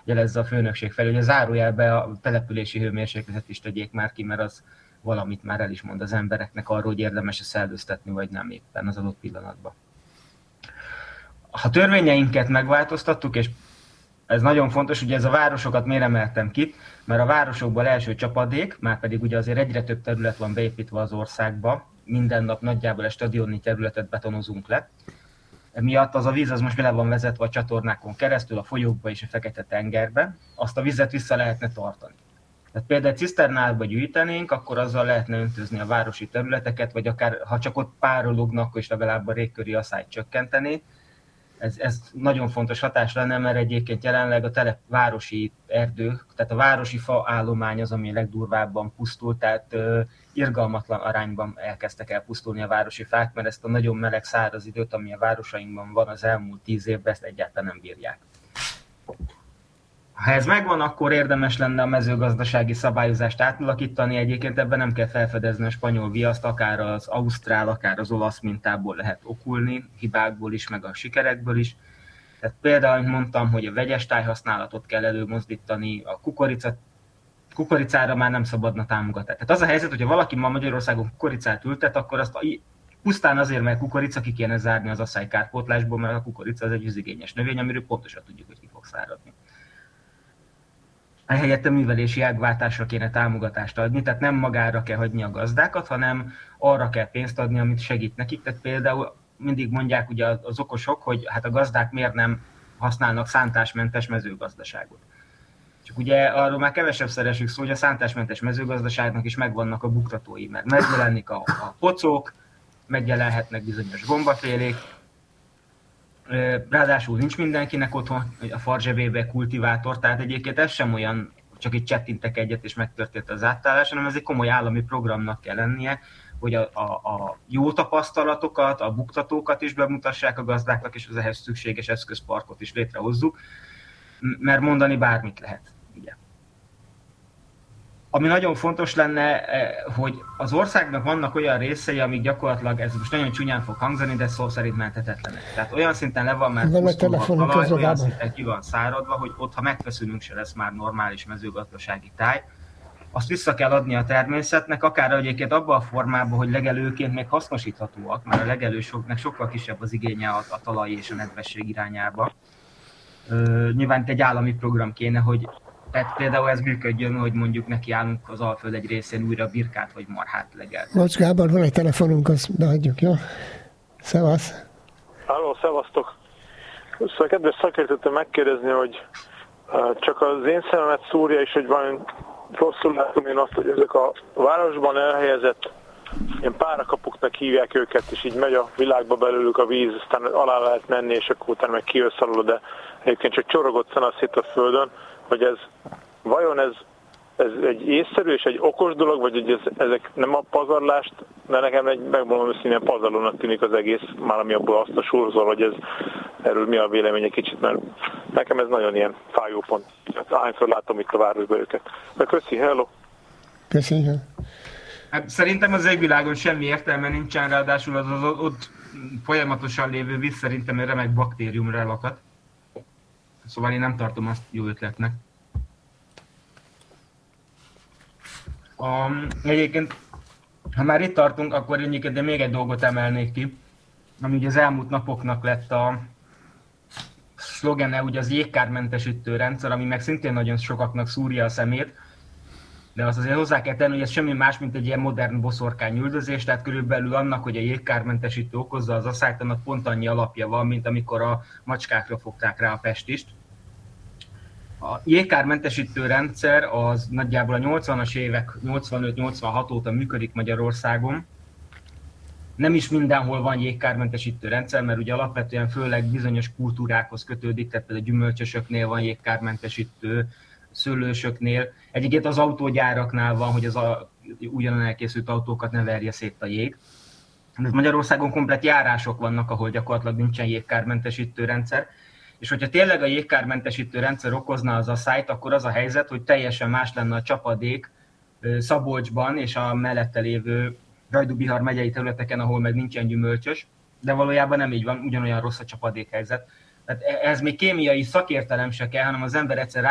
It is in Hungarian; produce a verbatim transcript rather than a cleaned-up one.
jelezze a főnökség felé, hogy a zárójelbe a települési hőmérsékletet is tegyék már ki, mert az valamit már el is mond az embereknek arról, hogy érdemes-e szellőztetni, vagy nem éppen az adott pillanatban. Ha törvényeinket megváltoztattuk, és ez nagyon fontos, ugye ez a városokat miért emeltem ki, mert a városokból első csapadék, már pedig ugye azért egyre több terület van beépítve az országba, minden nap nagyjából egy stadionni területet betonozunk le. Emiatt az a víz az most le van vezetve a csatornákon keresztül, a folyókba és a Fekete-tengerbe, azt a vizet vissza lehetne tartani. Tehát például ciszternába gyűjtenénk, akkor azzal lehetne öntözni a városi területeket, vagy akár ha csak ott párolognak, akkor is legalább a régköri asszályt csökkenteni. Ez, ez nagyon fontos hatás lenne, mert egyébként jelenleg a telep városi erdők, tehát a városi fa állomány az, ami legdurvábban pusztul, tehát ö, irgalmatlan arányban elkezdtek elpusztulni a városi fák, mert ezt a nagyon meleg száraz időt, ami a városainkban van az elmúlt tíz évben, ezt egyáltalán nem bírják. Ha ez megvan, akkor érdemes lenne a mezőgazdasági szabályozást átalakítani. Egyébként ebben nem kell felfedezni a spanyol viaszt, akár az ausztrál, akár az olasz mintából lehet okulni, hibákból is, meg a sikerekből is. Tehát például, mint mondtam, hogy a vegyes tájhasználatot kell előmozdítani, a kukorica, kukoricára már nem szabadna támogatni. Tehát az a helyzet, hogyha valaki ma Magyarországon kukoricát ültet, akkor azt pusztán azért, mert kukorica, ki kéne zárni az asszálykárpótlásból, mert a kukorica az egy vízigényes növény, amiről pontosan tudjuk, hogy ki fog száradni. Ehelyett a művelési ágváltásra kéne támogatást adni, tehát nem magára kell hagyni a gazdákat, hanem arra kell pénzt adni, amit segít nekik. Tehát például mindig mondják ugye az okosok, hogy hát a gazdák miért nem használnak szántásmentes mezőgazdaságot. Csak ugye arról már kevesebb szeresük szó, hogy a szántásmentes mezőgazdaságnak is megvannak a buktatói, mert megjelenik a, a pocók, megjelenhetnek bizonyos gombafélék, ráadásul nincs mindenkinek otthon a farzsebébe kultivátor, tehát egyébként ez sem olyan, csak itt csettintek egyet és megtörtént az átállás, hanem ez egy komoly állami programnak kell lennie, hogy a, a, a jó tapasztalatokat, a buktatókat is bemutassák a gazdáknak, és az ehhez szükséges eszközparkot is létrehozzuk, mert mondani bármit lehet. Ugye. Ami nagyon fontos lenne, hogy az országnak vannak olyan részei, amik gyakorlatilag, ez most nagyon csúnyán fog hangzani, de szó szerint menthetetlenek. Tehát olyan szinten le van már pusztulva a talaj, olyan szinten ki van száradva, hogy ott, ha megfeszülünk, se lesz már normális mezőgazdasági táj. Azt vissza kell adni a természetnek, akár egyébként abban a formában, hogy legelőként még hasznosíthatóak, mert a legelősoknak sokkal kisebb az igénye a, a talaj és a nedvesség irányába. Ö, nyilván egy állami program kéne, hogy tehát például ez működjön, hogy mondjuk nekiállunk az Alföld egy részén újra birkát vagy marhát legelni. Bocs Gábor, van egy telefonunk, azt beadjuk, jó? Szevasz! Halló, szevasztok! Szóval kedves szakértőtől megkérdezni, hogy csak az én szememet szúrja is, hogy van rosszul látom én azt, hogy ezek a városban elhelyezett ilyen párakapuknak hívják őket, és így megy a világba belőlük a víz, aztán alá lehet menni, és akkor utána meg kiőszalul, de egyébként csak csorogott szanaszét a földön, hogy ez, vajon ez, ez egy észszerű és egy okos dolog, vagy hogy ez, ezek nem a pazarlást, de nekem egy, megmondom őszintén, pazarlónak tűnik az egész, már ami abból azt a surzol, hogy ez, erről mi a vélemény egy kicsit, mert nekem ez nagyon ilyen fájó pont. Hányszor látom itt a városban őket. De köszi, hello! Köszi, hát szerintem az égvilágon semmi értelme nincsen, ráadásul az, az ott folyamatosan lévő víz szerintem egy remek baktériumra lakat. Szóval én nem tartom azt jó ötletnek. Um, egyébként, ha már itt tartunk, akkor egyébként de még egy dolgot emelnék ki, ami ugye az elmúlt napoknak lett a szlogene, ugye az jégkármentesítő rendszer, ami meg szintén nagyon sokaknak szúrja a szemét, de azt azért hozzá kell tenni, hogy ez semmi más, mint egy ilyen modern boszorkány üldözés, tehát körülbelül annak, hogy a jégkármentesítő okozza az asszályt, annak pont annyi alapja van, mint amikor a macskákra fogták rá a pestist. A jégkármentesítő rendszer az nagyjából a nyolcvanas évek nyolcvanöt nyolcvanhat óta működik Magyarországon. Nem is mindenhol van jégkármentesítő rendszer, mert ugye alapvetően főleg bizonyos kultúrákhoz kötődik, tehát például a gyümölcsösöknél van jégkármentesítő, szőlősöknél. Egyébként az autógyáraknál van, hogy az a, ugyanan elkészült autókat ne verje szét a jég. Magyarországon komplett járások vannak, ahol gyakorlatilag nincsen jégkármentesítő rendszer. És hogyha tényleg a jégkármentesítő rendszer okozna az asszályt, akkor az a helyzet, hogy teljesen más lenne a csapadék Szabolcsban és a mellette lévő Hajdú-Bihar megyei területeken, ahol meg nincsen gyümölcsös, de valójában nem így van, ugyanolyan rossz a csapadékhelyzet. Tehát ez még kémiai szakértelem se kell, hanem az ember egyszer